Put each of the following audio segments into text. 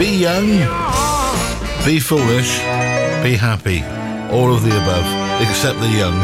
Be young, be foolish, be happy. All of the above, except the young.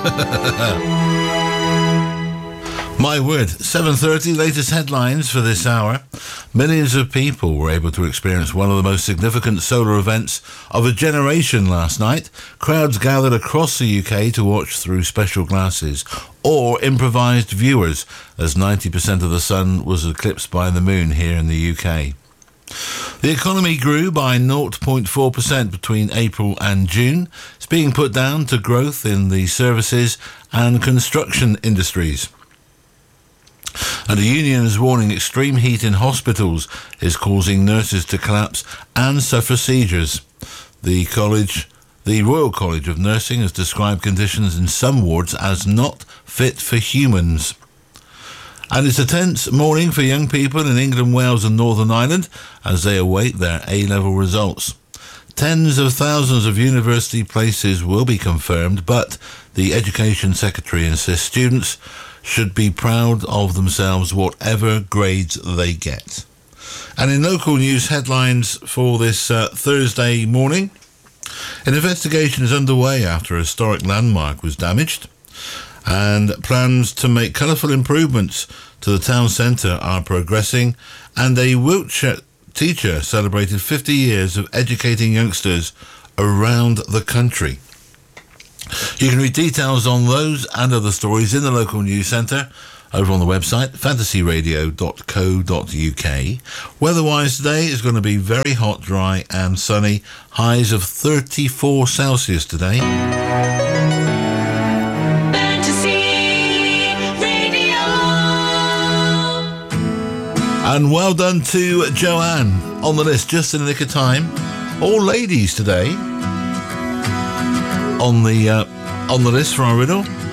My word, 7:30, latest headlines for this hour. Millions of people were able to experience one of the most significant solar events of a generation last night. Crowds gathered across the UK to watch through special glasses or improvised viewers, as 90% of the sun was eclipsed by the moon here in the UK. The economy grew by 0.4% between April and June. It's being put down to growth in the services and construction industries. And a union is warning extreme heat in hospitals is causing nurses to collapse and suffer seizures. The Royal College of Nursing has described conditions in some wards as not fit for humans. And it's a tense morning for young people in England, Wales and Northern Ireland as they await their A-level results. Tens of thousands of university places will be confirmed, but the Education Secretary insists students should be proud of themselves whatever grades they get. And in local news headlines for this Thursday morning, an investigation is underway after a historic landmark was damaged, and plans to make colourful improvements to the town centre are progressing, and a Wiltshire teacher celebrated 50 years of educating youngsters around the country. You can read details on those and other stories in the local news centre over on the website fantasyradio.co.uk. Weather-wise today is going to be very hot, dry and sunny. Highs of 34 Celsius today. And well done to Joanne on the list just in the nick of time. All ladies today on the list for our riddle.